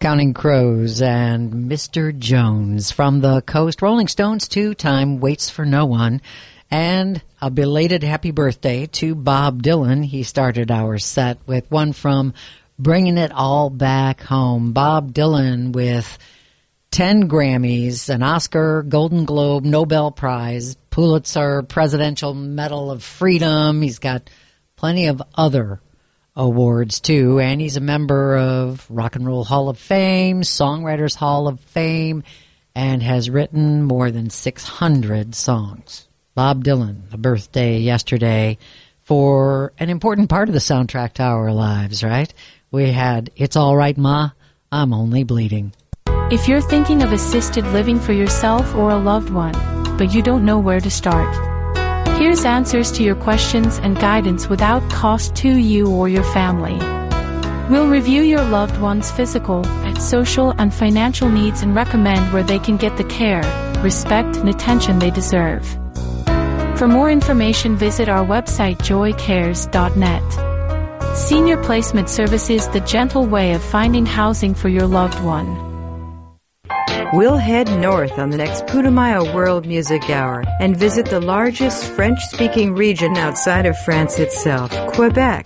Counting Crows and Mr. Jones from the Coast. Rolling Stones too, Time Waits for No One. And a belated happy birthday to Bob Dylan. He started our set with one from Bringing It All Back Home. Bob Dylan with 10 Grammys, an Oscar, Golden Globe, Nobel Prize, Pulitzer, Presidential Medal of Freedom. He's got plenty of other awards too, and he's a member of Rock and Roll Hall of Fame, Songwriters Hall of Fame, and has written more than 600 songs. Bob Dylan, a birthday yesterday for an important part of the soundtrack to our lives, right? We had It's All Right, Ma, I'm Only Bleeding. If you're thinking of assisted living for yourself or a loved one, but you don't know where to start, here's answers to your questions and guidance without cost to you or your family. We'll review your loved one's physical, social, and financial needs and recommend where they can get the care, respect, and attention they deserve. For more information, visit our website joycares.net. Senior Placement Services, the gentle way of finding housing for your loved one. We'll head north on the next Putumayo World Music Hour and visit the largest French-speaking region outside of France itself, Quebec.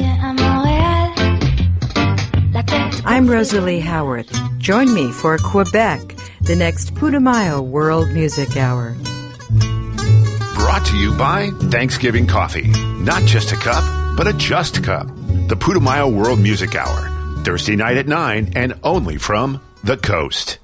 I'm Rosalie Howarth. Join me for Quebec, the next Putumayo World Music Hour. Brought to you by Thanksgiving Coffee. Not just a cup, but a just cup. The Putumayo World Music Hour. Thursday night at 9 and only from the Coast.